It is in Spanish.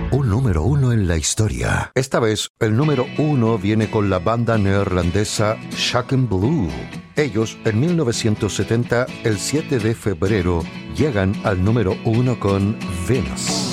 Un número uno en la historia. Esta vez, el número uno viene con la banda neerlandesa Shaken Blue. Ellos, en 1970, el 7 de febrero, llegan al número uno con Venus.